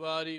ਵਾਰੀ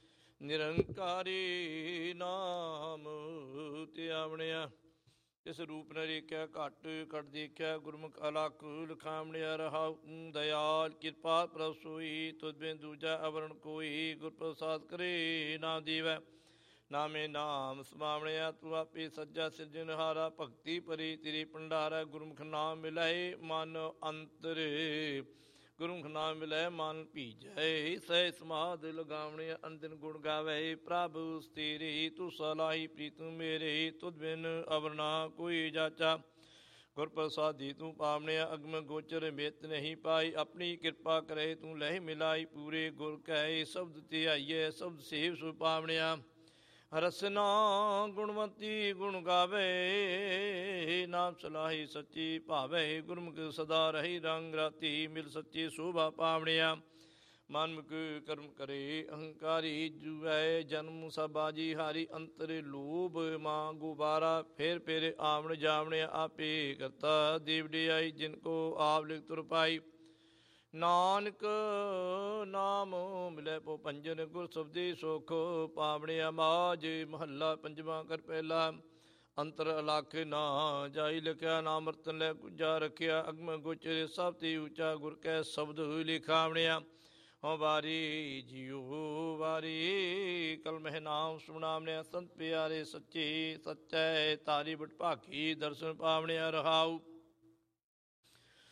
ਨਿਰੰਕਾਰੀ ਨਾਮ ਧਿਆਵਣਿਆ। ਇਸ ਰੂਪ ਨ ਰੇਖਿਆ ਘਟ ਘਟ ਦੇਖਿਆ ਗੁਰਮੁਖ ਅਲਖ ਲਿਖਾਵਣਿਆ। ਰਹਾਉ ਦਇਆਲ ਕਿਰਪਾ ਪ੍ਰਭ ਸੋਈ ਤੁਧ ਬਿਨ ਦੂਜਾ ਅਵਰਣ ਕੋਈ। ਗੁਰ ਪ੍ਰਸਾਦ ਕਰੇ ਨਾਮ ਦੇਵੈ ਨਾਮੇ ਨਾਮ ਸਮਾਵਣਿਆ। ਤੂੰ ਆਪੇ ਸੱਜਾ ਸਿਰਜਣਹਾਰਾ ਭਗਤੀ ਭਰੀ ਤੇਰੀ ਭੰਡਾਰਾ। ਗੁਰਮੁਖ ਨਾਮ ਮਿਲਾਏ ਮਨ ਅੰਤਰ ਗੁਰਮੁਖ ਨਾਮ ਮਿਲੈ ਮਨ ਭੀਜੈ। ਸਹਿ ਸਮਾਧ ਲਗਾਵਣੇ ਅੰਦਨ ਗੁਣ ਗਾਵੇ। ਪ੍ਰਭ ਤੇਰੇ ਤੂੰ ਸਲਾਹੀ ਪ੍ਰੀਤਮ ਮੇਰੇ। ਤੁਧ ਬਿਨ ਅਵਰਣਾ ਕੋਈ ਜਾਚਾ। ਗੁਰ ਪ੍ਰਸਾਦੀ ਤੂੰ ਪਾਵਣਿਆ ਅਗਮ ਗੋਚਰ ਮਿਤ ਨਹੀਂ ਪਾਈ। ਆਪਣੀ ਕਿਰਪਾ ਕਰੇ ਤੂੰ ਲਹਿ ਮਿਲਾਈ। ਪੂਰੇ ਗੁਰ ਕੈ ਸ਼ਬਦ ਧਿਆਈਐ ਸ਼ਬਦ ਸੇਵ ਸੁ ਪਾਵਣਿਆ। ਰਸਨਾ ਗੁਣਵੰਤੀ ਗੁਣ ਗਾਵੇ ਨਾਮ ਸਲਾਹੀ ਸੱਚੀ ਭਾਵੇ। ਗੁਰਮੁਖ ਸਦਾ ਰਹੀ ਰੰਗ ਰਾਤੀ ਮਿਲ ਸੱਚੀ ਸ਼ੋਭਾ ਪਾਵਣਿਆ। ਮਨਮੁਖ ਕਰਮ ਕਰੇ ਅਹੰਕਾਰੀ ਜੁਐ ਜਨਮ ਸਬਾਜੀ ਹਾਰੀ। ਅੰਤਰ ਲੋਭ ਮਾਂ ਗੁਬਾਰਾ ਫਿਰ ਆਵਣ ਜਾਵਣਿਆ। ਆਪੇ ਕਰਤਾ ਦੇਵ ਡਿਆਈ ਜਿਨ ਕੋ ਆਪ ਲਿਖ ਤੁਰ ਪਾਈ। ਨਾਨਕ ਨਾਮ ਮਿਲੈ ਪੋ ਪੰਜਨ ਗੁਰ ਸਬਦੀ ਸੁਖ ਪਾਵਣਿਆ। ਮਾਝ ਮਹੱਲਾ ਪੰਜਵਾਂ ਕਰ ਪਹਿਲਾ। ਅੰਤਰ ਅਲਖ ਨਾ ਜਾਈ ਲਿਖਿਆ। ਨਾਮ ਰਤਨ ਲੈ ਗੁਜਾ ਰੱਖਿਆ। ਅਗਮ ਗੋਚਰ ਸਭ ਤੇ ਉੱਚਾ ਗੁਰ ਕੈ ਸ਼ਬਦ ਲਿਖਾਵਣਿਆ। ਹਉ ਵਾਰੀ ਜੀਉ ਵਾਰੀ ਕਲਮਹਿ ਨਾਮ ਸੁਣਾਵਣਿਆ। ਸੰਤ ਪਿਆਰੇ ਸੱਚੇ ਸਚੈ ਤਾਰੀ ਬਟ ਭਾਗੀ ਦਰਸ਼ਨ ਪਾਵਣਿਆ। ਰਹਾਉ